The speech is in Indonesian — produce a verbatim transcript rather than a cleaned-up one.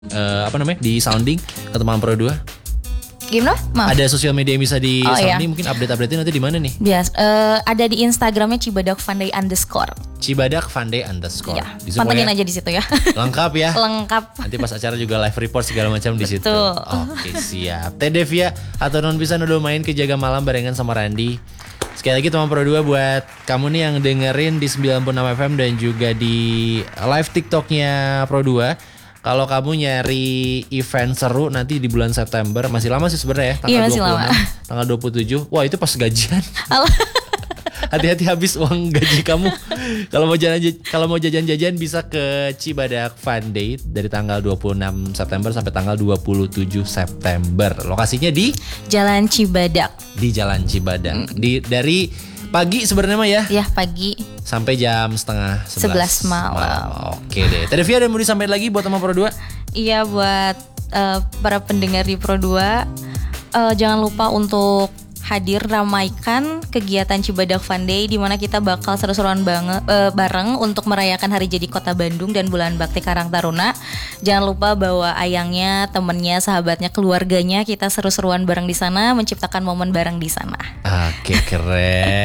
uh, apa namanya di sounding ke teman Pro dua? Gimana? Maaf. Ada sosial media yang bisa di Oh, sounding, iya. mungkin update-update nanti di mana nih? Bias, uh, ada di Instagramnya Cibadak Fandai underscore. Cibadak Fandai underscore. Ya, pantengin aja di situ ya. Lengkap ya. Lengkap. Nanti pas acara juga live report segala macam di situ. Betul. Oke, siap. Teh Devia atau non bisa udah main ke Jaga Malam barengan sama Randy. Sekali lagi teman Pro dua buat kamu nih yang dengerin di sembilan puluh enam F M dan juga di live TikToknya Pro dua. Kalau kamu nyari event seru nanti di bulan September, masih lama sih sebenarnya ya, tanggal Iya, masih dua puluh enam, lama. tanggal dua puluh tujuh. Wah, itu pas gajian. Hati-hati habis uang gaji kamu. Kalau mau jalan kalau mau jajan-jajan bisa ke Cibadak Fun Day dari tanggal dua puluh enam September sampai tanggal dua puluh tujuh September. Lokasinya di Jalan Cibadak. Di Jalan Cibadak. Hmm. Di dari pagi sebenarnya mah ya. Ya, pagi. Sampai jam setengah sebelas malam. malam. Oke deh. Teh Devia ada yang mau disampaikan lagi buat teman Pro dua? Iya, buat uh, para pendengar di Pro dua, uh, jangan lupa untuk hadir ramaikan kegiatan Cibadak Fun Day di mana kita bakal seru-seruan banget uh, bareng untuk merayakan Hari Jadi Kota Bandung dan Bulan Bakti Karang Taruna. Jangan lupa bawa ayangnya, temennya, sahabatnya, keluarganya, kita seru-seruan bareng di sana, menciptakan momen bareng di sana. Oke, keren.